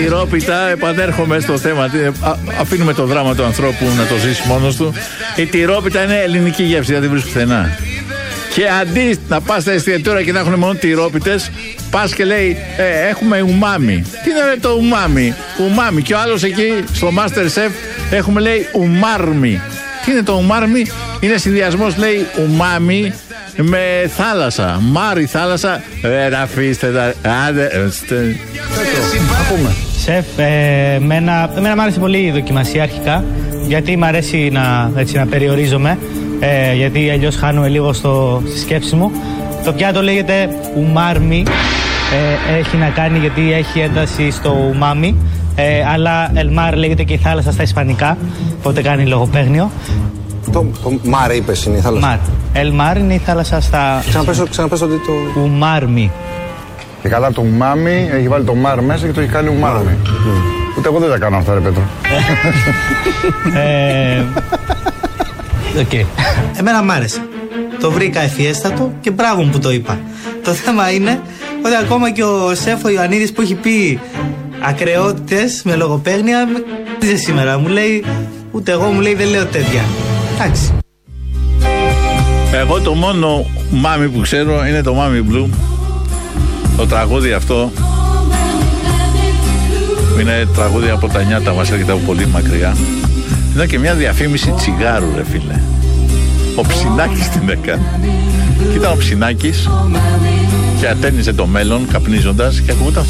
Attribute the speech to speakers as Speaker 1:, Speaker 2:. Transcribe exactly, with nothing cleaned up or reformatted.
Speaker 1: τυρόπιτα, επανέρχομαι στο θέμα. Α, αφήνουμε το δράμα του ανθρώπου να το ζήσει μόνος του. Η τυρόπιτα είναι ελληνική γεύση, δεν τη βρίσκει πουθενά. Και αντί να πας στα εστιατόρια και να έχουν μόνο τυρόπιτες, πας και λέει ε, έχουμε ουμάμι. Τι είναι το ουμάμι? Ουμάμι. Και ο άλλος εκεί στο Masterchef έχουμε λέει ουμάρμι. Τι είναι το ουμάρμι? Είναι συνδυασμός λέει ουμάμι με θάλασσα. Μάρι θάλασσα. Ε, να αφήστε τα. Άντε.
Speaker 2: Ακούμε. Σεφ, ε, εμένα, εμένα μου άρεσε πολύ η δοκιμασία αρχικά. Γιατί μου αρέσει να, έτσι, να περιορίζομαι. Ε, γιατί αλλιώς χάνουμε λίγο στο, στη σκέψη μου. Το πιάτο λέγεται ουμάρμι. Ε, έχει να κάνει γιατί έχει ένταση στο ουμάμι. Ε, αλλά ελμάρ λέγεται και η θάλασσα στα ισπανικά. Οπότε κάνει λογοπαίγνιο.
Speaker 3: Το, το μάρ είπες είναι η θάλασσα.
Speaker 2: Μάρ. Ελμάρ είναι η θάλασσα στα...
Speaker 3: Ξαναπέσω, ξαναπέσω ότι το...
Speaker 2: Ουμάρμι.
Speaker 4: Και καλά το ουμάμι έχει βάλει το μάρ μέσα και το έχει κάνει ουμάρμι. Mm. Ούτε εγώ δεν τα κάνω αυτά ρε Πέτρο.
Speaker 2: ε, okay.
Speaker 5: Εμένα μ' άρεσε. Το βρήκα ευφιέστατο και μπράβο μου που το είπα. Το θέμα είναι ότι ακόμα και ο σεφ ο Ιωαννίδης που έχει πει ακρεότητες με λογοπαίγνια με σήμερα. Μου λέει, ούτε εγώ μου λέει δεν λέω τέτοια. Εντάξει.
Speaker 1: Εγώ το μόνο μάμι που ξέρω είναι το Μάμι Blue. Το τραγούδι αυτό είναι τραγούδι από τα νιάτα μας, έρχεται από πολύ μακριά. Ήταν και μια διαφήμιση τσιγάρου ρε φίλε. Ο Ψινάκης την έκανε. Και ήταν ο Ψινάκης και ατένιζε το μέλλον καπνίζοντας και ακούγονταν